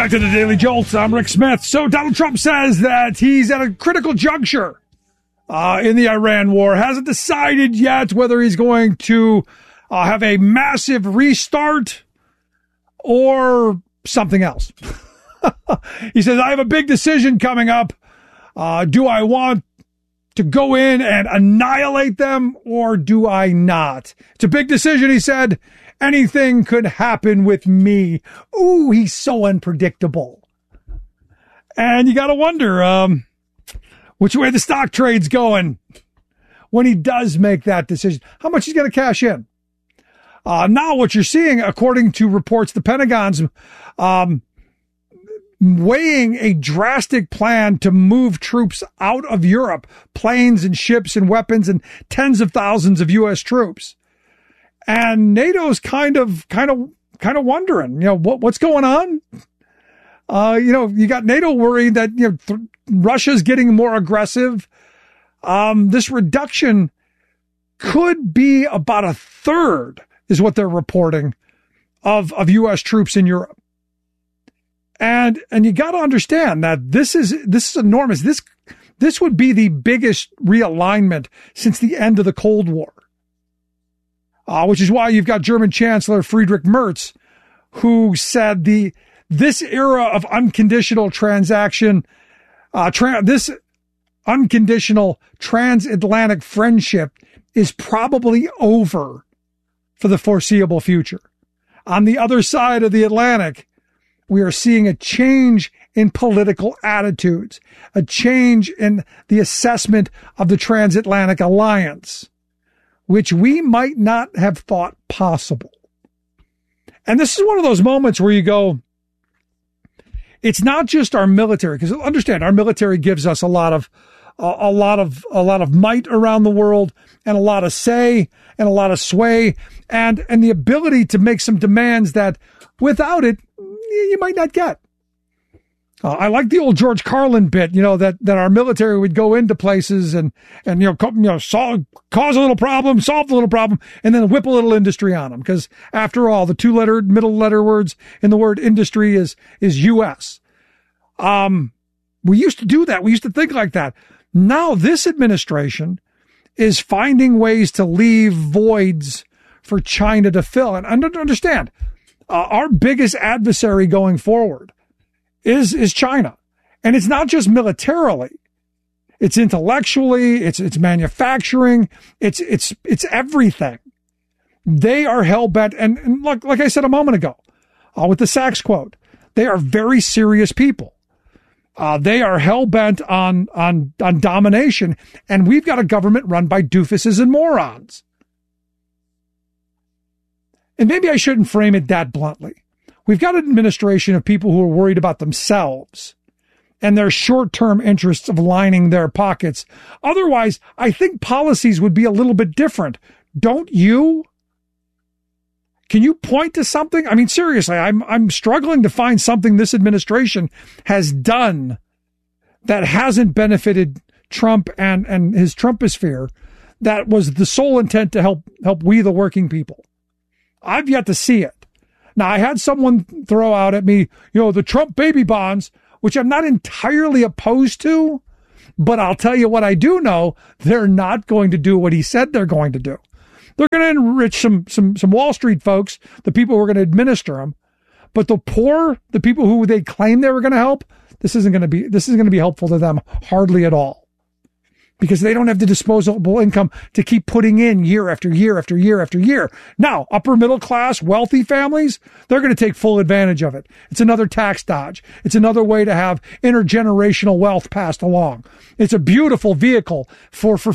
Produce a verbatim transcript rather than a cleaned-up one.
Welcome back to the Daily Jolt. I'm Rick Smith. So Donald Trump says that he's at a critical juncture uh, in the Iran war. Hasn't decided yet whether he's going to uh, have a massive restart or something else. He says, I have a big decision coming up. Uh, do I want to go in and annihilate them or do I not? It's a big decision, he said. Anything could happen with me. Ooh, he's so unpredictable. And you got to wonder um, which way the stock trade's going when he does make that decision. How much he's going to cash in. Uh, now what you're seeing, according to reports, the Pentagon's um, weighing a drastic plan to move troops out of Europe, planes and ships and weapons and tens of thousands of U S troops. And NATO's kind of, kind of, kind of wondering, you know, what, what's going on? Uh, you know, you got NATO worried that, you know, th- Russia's getting more aggressive. Um, this reduction could be about a third, is what they're reporting, of, of U S troops in Europe. And, and you got to understand that this is, this is enormous. This, this would be the biggest realignment since the end of the Cold War. Uh, which is why you've got German Chancellor Friedrich Merz, who said the this era of unconditional transaction, uh, tra- this unconditional transatlantic friendship is probably over for the foreseeable future. On the other side of the Atlantic, we are seeing a change in political attitudes, a change in the assessment of the transatlantic alliance, which we might not have thought possible. And this is one of those moments where you go, it's not just our military, because understand, our military gives us a lot of, a, a lot of, a lot of might around the world and a lot of say and a lot of sway and, and the ability to make some demands that without it, you might not get. Uh, I like the old George Carlin bit, you know, that, that our military would go into places and, and, you know, co- you know, solve, cause a little problem, solve a little problem, and then whip a little industry on them. Because after all, the two letter, middle letter words in the word industry is, is U S. Um, we used to do that. We used to think like that. Now this administration is finding ways to leave voids for China to fill. And understand, uh, our biggest adversary going forward is, is China. And it's not just militarily. It's intellectually, it's, it's manufacturing, it's, it's, it's everything. They are hell-bent. And, and like, like I said a moment ago, uh, with the Sachs quote, they are very serious people. Uh, they are hell-bent on, on, on domination. And we've got a government run by doofuses and morons. And maybe I shouldn't frame it that bluntly. We've got an administration of people who are worried about themselves and their short-term interests of lining their pockets. Otherwise, I think policies would be a little bit different. Don't you? Can you point to something? I mean, seriously, I'm I'm struggling to find something this administration has done that hasn't benefited Trump and, and his Trumposphere that was the sole intent to help help we the working people. I've yet to see it. Now, I had someone throw out at me, you know, the Trump baby bonds, which I'm not entirely opposed to, but I'll tell you what I do know, they're not going to do what he said they're going to do. They're going to enrich some, some, some Wall Street folks, the people who are going to administer them, but the poor, the people who they claim they were going to help, this isn't going to be, this isn't going to be helpful to them hardly at all. Because they don't have the disposable income to keep putting in year after year after year after year. Now, upper middle class, wealthy families, they're going to take full advantage of it. It's another tax dodge. It's another way to have intergenerational wealth passed along. It's a beautiful vehicle for, for